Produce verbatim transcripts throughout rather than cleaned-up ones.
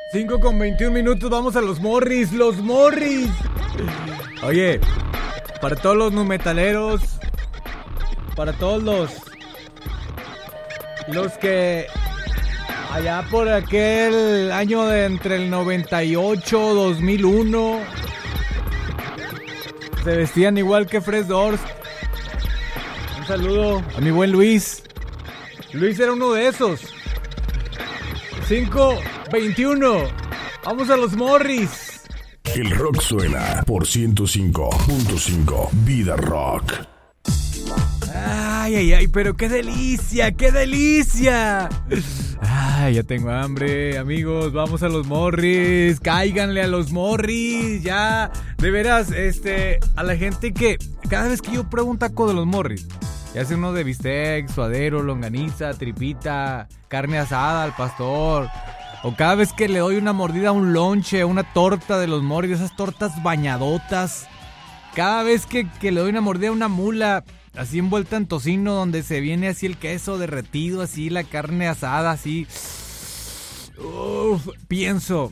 cinco con veintiún minutos, vamos a los Morris, los Morris. Oye, para todos los numetaleros, para todos los los que allá por aquel año de entre el noventa y ocho, dos mil uno se vestían igual que Fred Durst. Un saludo a mi buen Luis. Luis era uno de esos. cinco veintiuno. Vamos a los Morris. El rock suena por ciento cinco punto cinco Vida Rock. Ay, ay, ay, pero qué delicia, qué delicia. Ay, ya tengo hambre, amigos, vamos a los Morris, cáiganle a los Morris, ya. De veras, este, a la gente que cada vez que yo pruebo un taco de los Morris, ya sea uno de bistec, suadero, longaniza, tripita, carne asada al pastor, o cada vez que le doy una mordida a un lonche, a una torta de los Morris, esas tortas bañadotas, cada vez que, que le doy una mordida a una mula así envuelta en tocino, donde se viene así el queso derretido, así la carne asada, así, uf, pienso,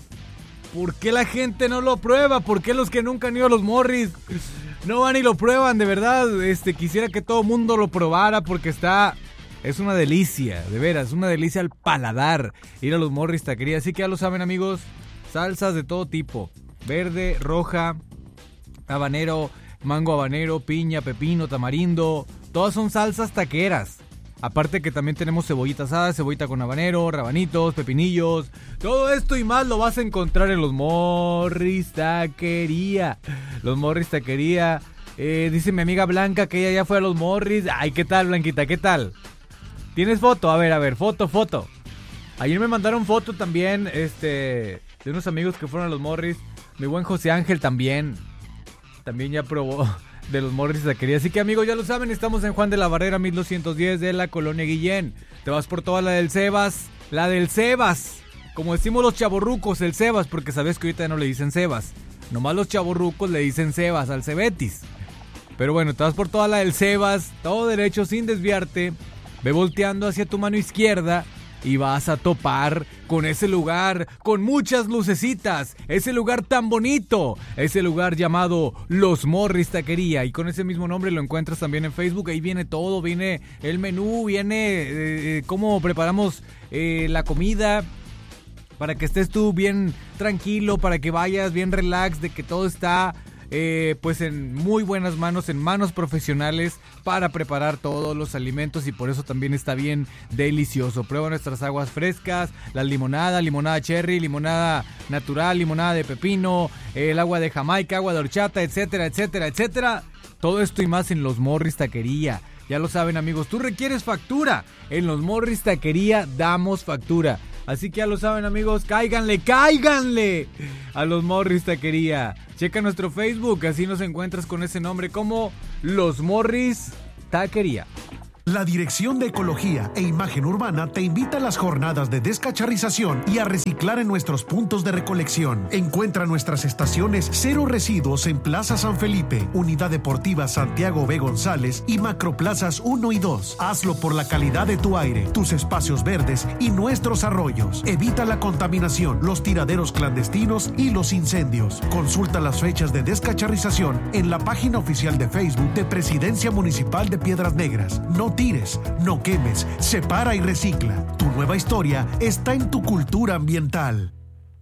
¿por qué la gente no lo prueba? ¿Por qué los que nunca han ido a los Morris no van y lo prueban? De verdad, este, quisiera que todo el mundo lo probara porque está, es una delicia, de veras, una delicia al paladar ir a los Morris Taquería. Así que ya lo saben, amigos, salsas de todo tipo, verde, roja, habanero, mango habanero, piña, pepino, tamarindo, todas son salsas taqueras. Aparte que también tenemos cebollita asada, cebollita con habanero, rabanitos, pepinillos. Todo esto y más lo vas a encontrar en los Morris Taquería. Los Morris Taquería. Eh, dice mi amiga Blanca que ella ya fue a los Morris. Ay, ¿qué tal, Blanquita? ¿Qué tal? ¿Tienes foto? A ver, a ver, foto, foto. Ayer me mandaron foto también, este, de unos amigos que fueron a los Morris. Mi buen José Ángel también. También ya probó de los Morris Taquería. Así que, amigos, ya lo saben, estamos en Juan de la Barrera mil doscientos diez de la Colonia Guillén. Te vas por toda la del Sebas. La del Sebas. Como decimos los chavorrucos, el Sebas, porque sabes que ahorita no le dicen Sebas. Nomás los chavorrucos le dicen Sebas al Cebetis. Pero bueno, te vas por toda la del Sebas, todo derecho sin desviarte. Ve volteando hacia tu mano izquierda y vas a topar con ese lugar con muchas lucecitas, ese lugar tan bonito, ese lugar llamado Los Morris Taquería, y con ese mismo nombre lo encuentras también en Facebook. Ahí viene todo, viene el menú, viene eh, cómo preparamos eh, la comida, para que estés tú bien tranquilo, para que vayas bien relax, de que todo está Eh, pues en muy buenas manos, en manos profesionales para preparar todos los alimentos, y por eso también está bien delicioso. Prueba nuestras aguas frescas, la limonada, limonada cherry, limonada natural, limonada de pepino, el agua de Jamaica, agua de horchata, etcétera, etcétera, etcétera. Todo esto y más en Los Morris Taquería. Ya lo saben, amigos, tú requieres factura. En Los Morris Taquería damos factura. Así que ya lo saben, amigos, cáiganle, cáiganle a Los Morris Taquería. Checa nuestro Facebook, así nos encuentras con ese nombre como Los Morris Taquería. La Dirección de Ecología e Imagen Urbana te invita a las jornadas de descacharrización y a reciclar en nuestros puntos de recolección. Encuentra nuestras estaciones Cero Residuos en Plaza San Felipe, Unidad Deportiva Santiago B. González y Macroplazas uno y dos. Hazlo por la calidad de tu aire, tus espacios verdes y nuestros arroyos. Evita la contaminación, los tiraderos clandestinos y los incendios. Consulta las fechas de descacharrización en la página oficial de Facebook de Presidencia Municipal de Piedras Negras. No tires, no quemes, separa y recicla. Tu nueva historia está en tu cultura ambiental.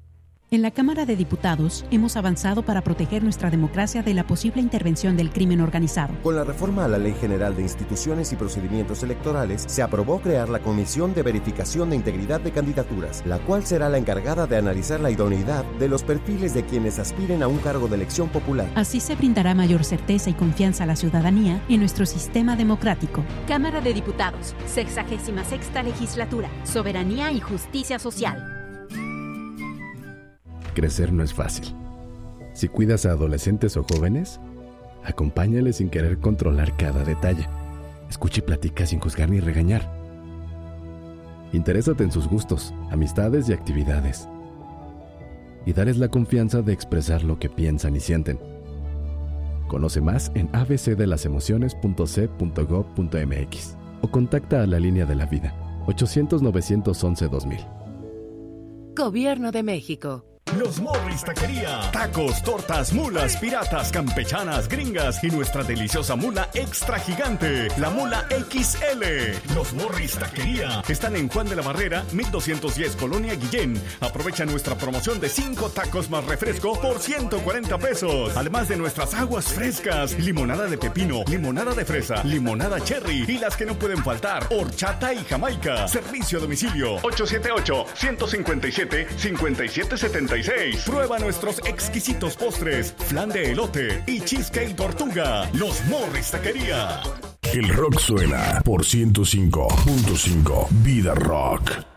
En la Cámara de Diputados hemos avanzado para proteger nuestra democracia de la posible intervención del crimen organizado. Con la reforma a la Ley General de Instituciones y Procedimientos Electorales, se aprobó crear la Comisión de Verificación de Integridad de Candidaturas, la cual será la encargada de analizar la idoneidad de los perfiles de quienes aspiren a un cargo de elección popular. Así se brindará mayor certeza y confianza a la ciudadanía en nuestro sistema democrático. Cámara de Diputados, sexagésima sexta Legislatura, Soberanía y Justicia Social. Crecer no es fácil. Si cuidas a adolescentes o jóvenes, acompáñales sin querer controlar cada detalle. Escucha y platica sin juzgar ni regañar. Interésate en sus gustos, amistades y actividades. Y darles la confianza de expresar lo que piensan y sienten. Conoce más en a b c de las emociones punto c punto gob punto m x o contacta a la Línea de la Vida, ochocientos, novecientos once, dos mil. Gobierno de México. Los Morris Taquería. Tacos, tortas, mulas, piratas, campechanas, gringas y nuestra deliciosa mula extra gigante, la mula equis ele. Los Morris Taquería. Están en Juan de la Barrera, mil doscientos diez, Colonia Guillén. Aprovecha nuestra promoción de cinco tacos más refresco por ciento cuarenta pesos. Además de nuestras aguas frescas, limonada de pepino, limonada de fresa, limonada cherry y las que no pueden faltar, horchata y jamaica. Servicio a domicilio ocho siete ocho, uno cinco siete, cinco siete siete seis. Prueba nuestros exquisitos postres, flan de elote y cheesecake tortuga. Los Morris Taquería. El rock suena por ciento cinco punto cinco Vida Rock.